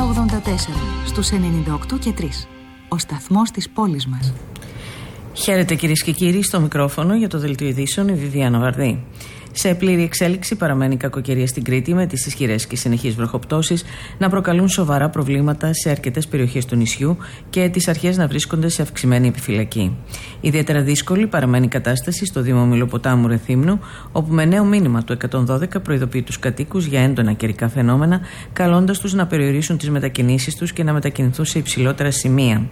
984 στους 98 και 3. Ο σταθμός της πόλης μας. Χαίρετε κυρίες και κύριοι, στο μικρόφωνο για το Δελτίο Ειδήσεων η Βιβιάνα Βαρδί. Σε πλήρη εξέλιξη παραμένει η κακοκαιρία στην Κρήτη, με τις ισχυρές και συνεχείς βροχοπτώσεις να προκαλούν σοβαρά προβλήματα σε αρκετές περιοχές του νησιού και τις αρχές να βρίσκονται σε αυξημένη επιφυλακή. Ιδιαίτερα δύσκολη παραμένει η κατάσταση στο Δήμο Μηλοποτάμου Ρεθύμνου, όπου με νέο μήνυμα του 112 προειδοποιεί τους κατοίκους για έντονα καιρικά φαινόμενα, καλώντας τους να περιορίσουν τις μετακινήσεις τους και να μετακινηθούν σε υψηλότερα σημεία.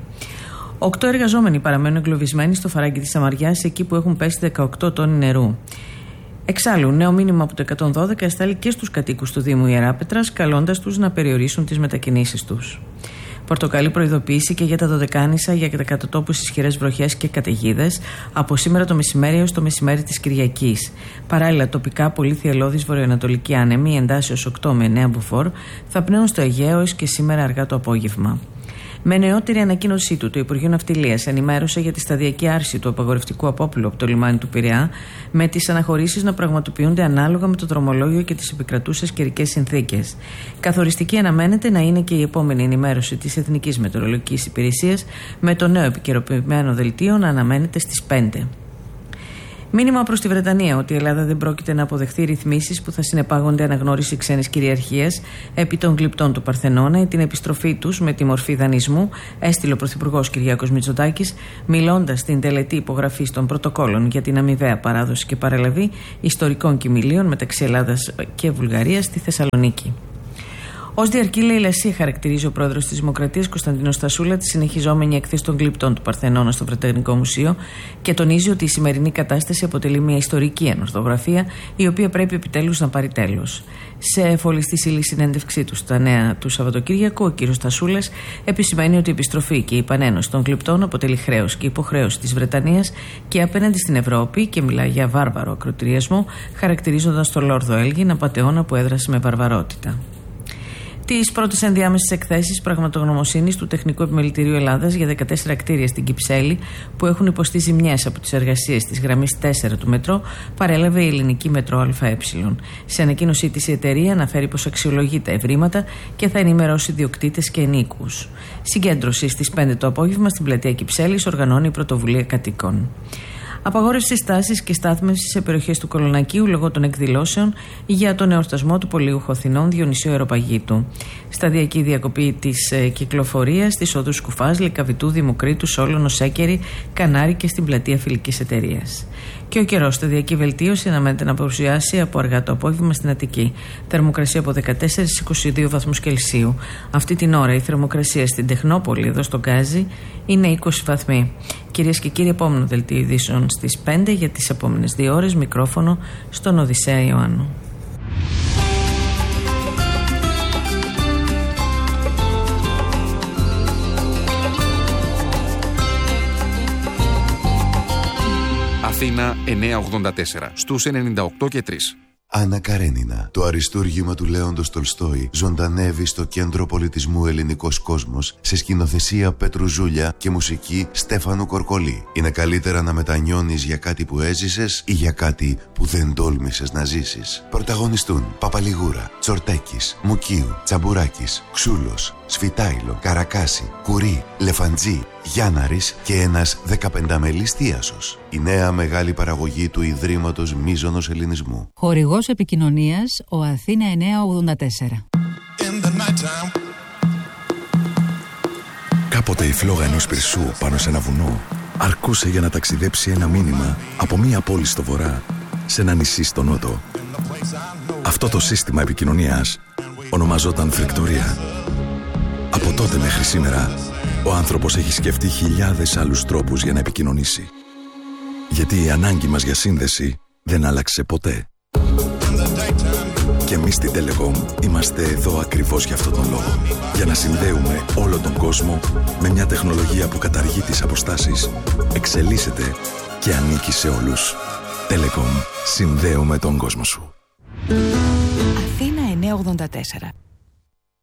8 εργαζόμενοι παραμένουν εγκλωβισμένοι στο φαράγγι της Σαμαριάς, εκεί που έχουν πέσει 18 τόνοι νερού. Εξάλλου, νέο μήνυμα από το 112 εστάλει και στους κατοίκους του Δήμου Ιεράπετρας, καλώντας τους να περιορίσουν τις μετακινήσεις τους. Πορτοκαλί προειδοποίηση και για τα Δωδεκάνησα για κατά τόπους ισχυρές βροχές και καταιγίδες από σήμερα το μεσημέρι έως το μεσημέρι της Κυριακής. Παράλληλα, τοπικά πολύ θυελλώδης βορειοανατολική άνεμη εντάσσεως 8 με 9 μποφόρ θα πνέουν στο Αιγαίο έως και σήμερα αργά το απόγευμα. Με νεότερη ανακοίνωσή του, το Υπουργείο Ναυτιλίας ενημέρωσε για τη σταδιακή άρση του απαγορευτικού απόπλου από το λιμάνι του Πειραιά, με τις αναχωρήσεις να πραγματοποιούνται ανάλογα με το δρομολόγιο και τις επικρατούσες καιρικές συνθήκες. Καθοριστική αναμένεται να είναι και η επόμενη ενημέρωση της Εθνικής Μετεωρολογικής Υπηρεσίας, με το νέο επικαιροποιημένο δελτίο να αναμένεται στις 5. Μήνυμα προς τη Βρετανία ότι η Ελλάδα δεν πρόκειται να αποδεχθεί ρυθμίσεις που θα συνεπάγονται αναγνώριση ξένης κυριαρχίας επί των γλυπτών του Παρθενώνα ή την επιστροφή τους με τη μορφή δανεισμού, έστειλε ο Πρωθυπουργός Κυριάκος Μητσοτάκης, μιλώντας στην τελετή υπογραφής των πρωτοκόλων για την αμοιβαία παράδοση και παραλαβή ιστορικών κοιμηλίων μεταξύ Ελλάδας και Βουλγαρίας στη Θεσσαλονίκη. Ως διαρκή λαιλασία χαρακτηρίζει ο πρόεδρος της Δημοκρατίας Κωνσταντίνος Στασούλα τη συνεχιζόμενη εκθέση των γλυπτών του Παρθενώνα στο Βρετανικό Μουσείο και τονίζει ότι η σημερινή κατάσταση αποτελεί μια ιστορική ανορθογραφία, η οποία πρέπει επιτέλους να πάρει τέλος. Σε εφολιστήσιλη συνέντευξή του στα Νέα του Σαββατοκύριακου, ο κ. Στασούλας επισημαίνει ότι η επιστροφή και η επανένωση των γλυπτών αποτελεί χρέος και υποχρέωση της Βρετανίας και απέναντι στην Ευρώπη και μιλάει για βάρβαρο ακροτηριασμό, χαρακτηρίζοντας τον Λόρδο Έλγιν απατεώνα που έδρασε με βαρβαρότητα. Τις πρώτες ενδιάμεσες εκθέσεις πραγματογνωμοσύνης του Τεχνικού Επιμελητηρίου Ελλάδας για 14 κτίρια στην Κυψέλη που έχουν υποστεί ζημιές από τις εργασίες της γραμμής 4 του μετρό παρέλαβε η ελληνική μετρό ΑΕ. Σε ανακοίνωσή της η εταιρεία αναφέρει πως αξιολογεί τα ευρήματα και θα ενημερώσει ιδιοκτήτες και ενίκους. Συγκέντρωση στις 5 το απόγευμα στην πλατεία Κυψέλης οργανώνει η Πρωτοβουλία Κατοίκων. Απαγόρευση στάσης και στάθμευσης σε περιοχές του Κολονακίου λόγω των εκδηλώσεων για τον εορτασμό του Πολύου Χωθινών Διονυσίου Αεροπαγήτου. Σταδιακή διακοπή της κυκλοφορίας στις οδούς Κουφάς, Λυκαβητού, Δημοκρίτου, Σόλωνο, Σέκερη, Κανάρη και στην πλατεία Φιλικής Εταιρείας. Και ο καιρός, σταδιακή βελτίωση αναμένεται να παρουσιάσει από αργά το απόγευμα στην Αττική. Θερμοκρασία από 14-22 βαθμούς Κελσίου. Αυτή την ώρα η θερμοκρασία στην Τεχνόπολη, εδώ στο Γκάζι, είναι 20 βαθμοί. Κυρίες και κύριοι, επόμενο δελτίο ειδήσεων στις 5 για τις επόμενες 2 ώρες. Μικρόφωνο στον Οδυσσέα Ιωάννου. Αθήνα 984 στους 98 και 3. Άννα Καρένινα. Το αριστούργημα του Λέοντος Τολστόη ζωντανεύει στο Κέντρο Πολιτισμού Ελληνικός Κόσμος σε σκηνοθεσία Πέτρου Ζούλια και μουσική Στέφανου Κορκολή. Είναι καλύτερα να μετανιώνεις για κάτι που έζησες ή για κάτι που δεν τόλμησες να ζήσεις. Πρωταγωνιστούν Παπαλιγούρα, Τσορτέκης, Μουκίου, Τσαμπουράκης, Ξούλος, Σφιτάιλο, Καρακάση, Κουρί, Λεφαντζή, Γιάνναρης και ένας 15μελής θίασος. Η νέα μεγάλη παραγωγή του Ιδρύματος Μίζωνος Ελληνισμού. Χορηγός επικοινωνίας ο Αθήνα 984. Κάποτε η φλόγα ενός πυρσού πάνω σε ένα βουνό αρκούσε για να ταξιδέψει ένα μήνυμα από μία πόλη στο βορρά σε ένα νησί στο νότο. Αυτό το σύστημα επικοινωνίας ονομαζόταν φρικτορία. Από τότε μέχρι σήμερα, ο άνθρωπος έχει σκεφτεί χιλιάδες άλλους τρόπους για να επικοινωνήσει. Γιατί η ανάγκη μας για σύνδεση δεν άλλαξε ποτέ. Και εμείς στην Telecom είμαστε εδώ ακριβώς για αυτόν τον λόγο. Για να συνδέουμε όλο τον κόσμο με μια τεχνολογία που καταργεί τις αποστάσεις, εξελίσσεται και ανήκει σε όλους. Telecom. Συνδέουμε τον κόσμο σου. Αθήνα 984.